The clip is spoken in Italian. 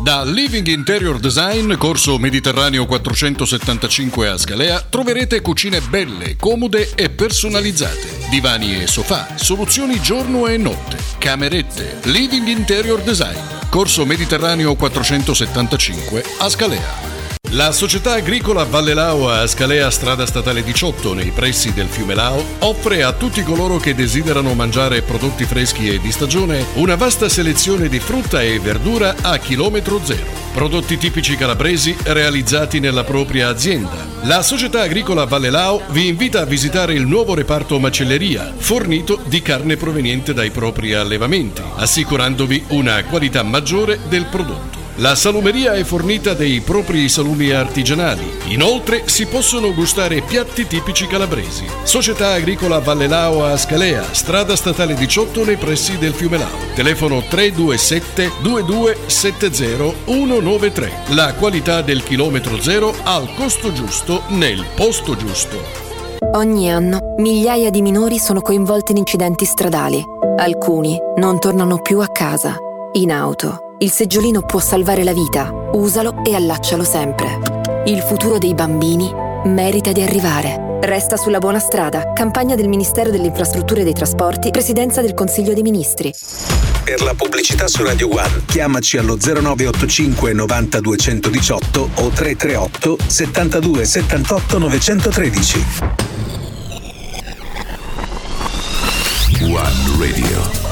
Da Living Interior Design, corso Mediterraneo 475 a Scalea, troverete cucine belle, comode e personalizzate. Divani e sofà, soluzioni giorno e notte, camerette. Living Interior Design, corso Mediterraneo 475 a Scalea. La società agricola Valle Lao a Scalea, strada statale 18, nei pressi del fiume Lao, offre a tutti coloro che desiderano mangiare prodotti freschi e di stagione una vasta selezione di frutta e verdura a chilometro zero. Prodotti tipici calabresi realizzati nella propria azienda. La società agricola Valle Lao vi invita a visitare il nuovo reparto macelleria, fornito di carne proveniente dai propri allevamenti, assicurandovi una qualità maggiore del prodotto. La salumeria è fornita dei propri salumi artigianali. Inoltre si possono gustare piatti tipici calabresi. Società agricola Valle Lao a Scalea, strada statale 18 nei pressi del fiume Lao. Telefono 327 2270 193. La qualità del chilometro zero al costo giusto nel posto giusto. Ogni anno migliaia di minori sono coinvolti in incidenti stradali. Alcuni non tornano più a casa. In auto. Il seggiolino può salvare la vita. Usalo e allaccialo sempre. Il futuro dei bambini merita di arrivare. Resta sulla buona strada. Campagna del Ministero delle Infrastrutture e dei Trasporti, Presidenza del Consiglio dei Ministri. Per la pubblicità su Radio One, chiamaci allo 0985 90 218 o 338 72 78 913. One Radio.